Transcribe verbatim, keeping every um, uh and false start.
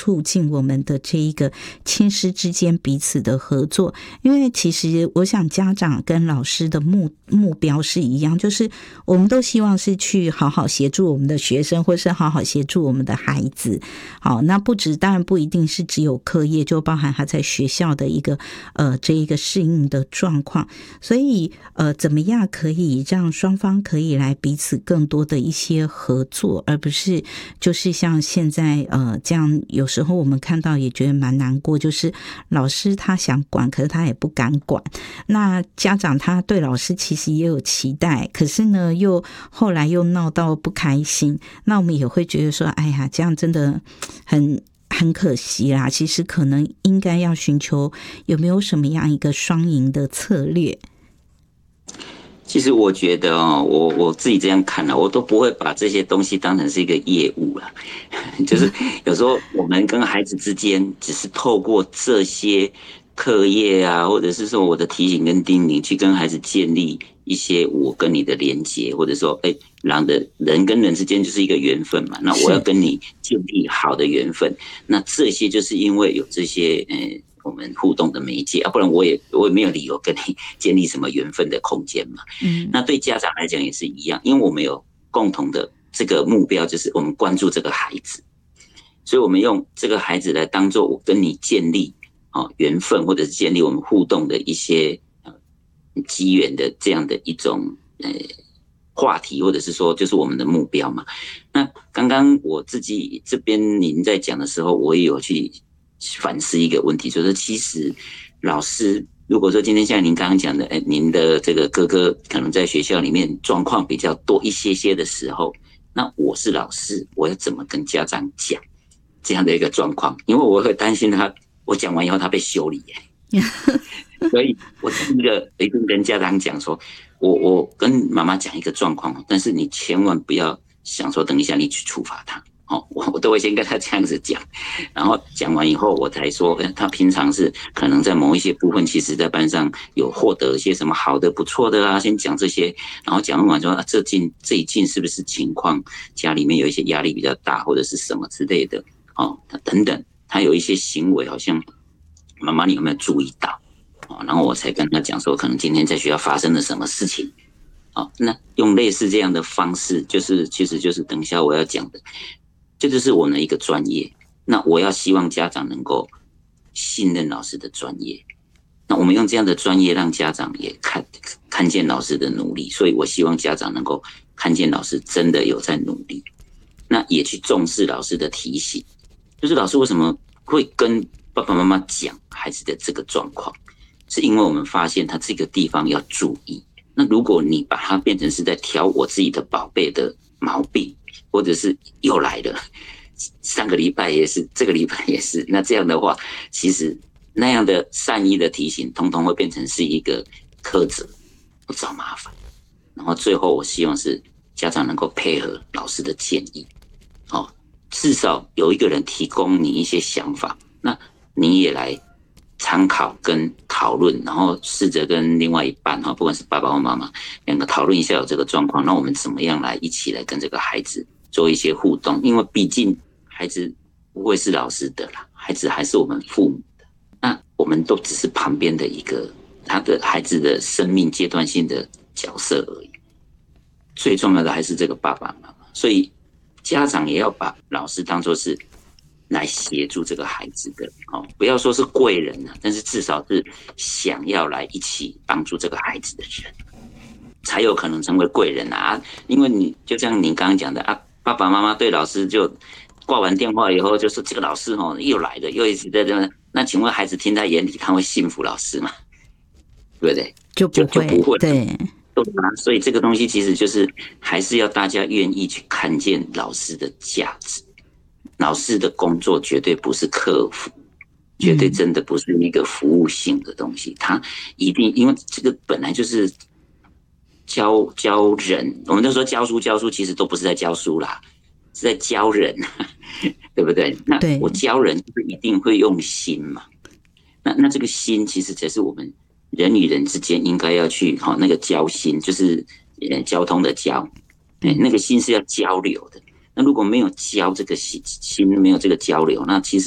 促进我们的这一个亲师之间彼此的合作。因为其实我想家长跟老师的目目标是一样，就是我们都希望是去好好协助我们的学生，或是好好协助我们的孩子。好，那不止，当然不一定是只有课业，就包含他在学校的一个呃这一个适应的状况。所以呃，怎么样可以让双方可以来彼此更多的一些合作，而不是就是像现在呃这样，有时候我们看到也觉得蛮难过，就是老师他想管，可是他也不敢管。那家长他对老师其实也有期待，可是呢又后来又闹到不开心，那我们也会觉得说，哎呀，这样真的很很可惜啦。其实可能应该要寻求有没有什么样一个双赢的策略。 其实我觉得哦，我我自己这样看了，我都不会把这些东西当成是一个业务了。就是有时候我们跟孩子之间，只是透过这些课业啊，或者是说我的提醒跟叮咛，去跟孩子建立一些我跟你的连结，或者说，哎，人的人跟人之间就是一个缘分嘛。那我要跟你建立好的缘分，那这些就是因为有这些，呃。我们互动的媒介啊，不然我也我也没有理由跟你建立什么缘分的空间嘛。嗯，那对家长来讲也是一样，因为我们有共同的这个目标，就是我们关注这个孩子，所以我们用这个孩子来当做我跟你建立哦缘分，或者是建立我们互动的一些呃机缘的这样的一种呃话题，或者是说就是我们的目标嘛。那刚刚我自己这边您在讲的时候，我也有去反思一个问题，就是其实老师如果说今天像您刚刚讲的，哎，您的这个哥哥可能在学校里面状况比较多一些些的时候，那我是老师，我要怎么跟家长讲这样的一个状况？因为我会担心他，我讲完以后他被修理耶所以我第一个一定跟家长讲说，我我跟妈妈讲一个状况，但是你千万不要想说等一下你去处罚他。哦，我我都会先跟他这样子讲，然后讲完以后，我才说，他平常是可能在某一些部分，其实在班上有获得一些什么好的、不错的啊，先讲这些，然后讲完说，啊，这近这一近是不是情况，家里面有一些压力比较大，或者是什么之类的，哦，等等，他有一些行为，好像妈妈你有没有注意到？哦，然后我才跟他讲说，可能今天在学校发生了什么事情。哦，那用类似这样的方式，就是其实就是等一下我要讲的。这就是我们的一个专业，那我要希望家长能够信任老师的专业，那我们用这样的专业让家长也看看见老师的努力，所以我希望家长能够看见老师真的有在努力，那也去重视老师的提醒，就是老师为什么会跟爸爸妈妈讲孩子的这个状况，是因为我们发现他这个地方要注意，那如果你把它变成是在挑我自己的宝贝的毛病，或者是又来了，上个礼拜也是，这个礼拜也是，那这样的话，其实那样的善意的提醒，通通会变成是一个苛责，不找麻烦。然后最后，我希望是家长能够配合老师的建议，哦，至少有一个人提供你一些想法，那你也来参考跟讨论，然后试着跟另外一半，不管是爸爸或妈妈，两个讨论一下有这个状况，那我们怎么样来一起来跟这个孩子做一些互动？因为毕竟孩子不会是老师的啦，孩子还是我们父母的，那我们都只是旁边的一个他的孩子的生命阶段性的角色而已。最重要的还是这个爸爸妈妈，所以家长也要把老师当作是来协助这个孩子的，哦，不要说是贵人啊，但是至少是想要来一起帮助这个孩子的人，才有可能成为贵人啊。因为你就像你刚刚讲的啊，爸爸妈妈对老师就挂完电话以后就说这个老师哦又来了，又一直在这，那请问孩子听在眼里，他会信服老师吗？对不对？ 就不会， 就就不会， 对。 所以这个东西其实就是还是要大家愿意去看见老师的价值。老师的工作绝对不是客服，绝对真的不是一个服务性的东西，他一定因为这个本来就是教教人，我们都说教书教书，其实都不是在教书啦，是在教人，对不对？那我教人就是一定会用心嘛，那那这个心其实才是我们人与人之间应该要去好那个交心，就是呃交通的交，那个心是要交流的。那如果没有交这个心，没有这个交流，那其实